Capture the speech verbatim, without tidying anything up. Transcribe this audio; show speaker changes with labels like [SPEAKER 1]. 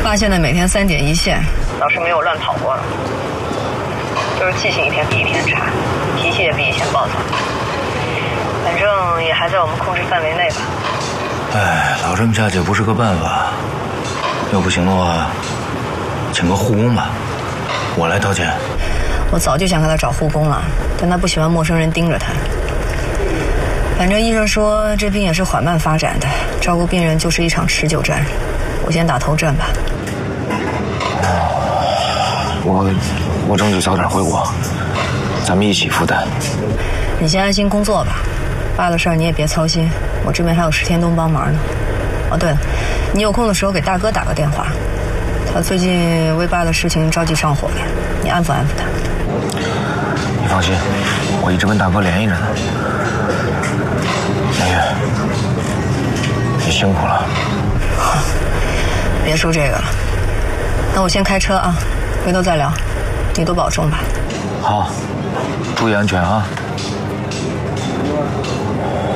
[SPEAKER 1] 爸现在每天三点一线，倒是没有乱跑过了，就是记性一天比一天差，脾气也比以前暴躁。反正也还在我们控制范围内吧。
[SPEAKER 2] 哎，老这么下去不是个办法。要不行的话，请个护工吧，我来掏钱。
[SPEAKER 1] 我早就想给他找护工了，但他不喜欢陌生人盯着他。反正医生说这病也是缓慢发展的，照顾病人就是一场持久战。我先打头阵吧。
[SPEAKER 2] 我我争取早点回国，咱们一起负担。
[SPEAKER 1] 你先安心工作吧，爸的事儿你也别操心，我这边还有石天东帮忙呢。哦，对了，你有空的时候给大哥打个电话，他最近为爸的事情着急上火了，你安抚安抚他。
[SPEAKER 2] 你放心，我一直跟大哥联系着呢。明月，你辛苦了。
[SPEAKER 1] 别说这个了，那我先开车啊，回头再聊，你多保重吧。
[SPEAKER 2] 好，注意安全啊。